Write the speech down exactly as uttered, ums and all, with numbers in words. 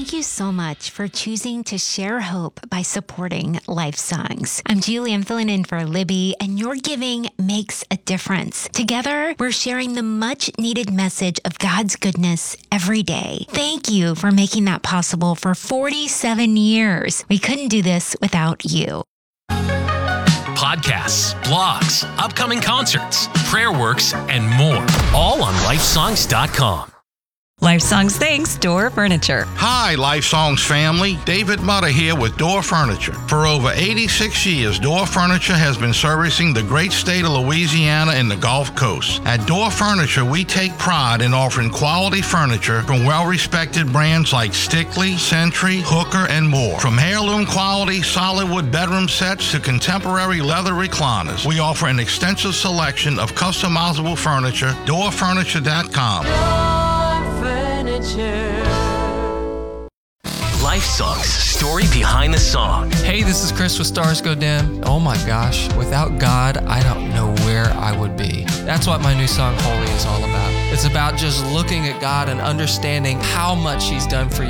Thank you so much for choosing to share hope by supporting Life Songs. I'm Julie. I'm filling in for Libby, and your giving makes a difference. Together, we're sharing the much-needed message of God's goodness every day. Thank you for making that possible for forty-seven years. We couldn't do this without you. Podcasts, blogs, upcoming concerts, prayer works, and more, all on life songs dot com. Life Songs thanks Door Furniture. Hi, Life Songs family. David Mutter here with Door Furniture. For over eighty-six years, Door Furniture has been servicing the great state of Louisiana and the Gulf Coast. At Door Furniture, we take pride in offering quality furniture from well-respected brands like Stickley, Century, Hooker, and more. From heirloom quality solid wood bedroom sets to contemporary leather recliners, we offer an extensive selection of customizable furniture. door furniture dot com. Life Songs, story behind the song. Hey, this is Chris with Stars Go Dim. Oh my gosh, without God, I don't know where I would be. That's what my new song, Holy, is all about. It's about just looking at God and understanding how much He's done for you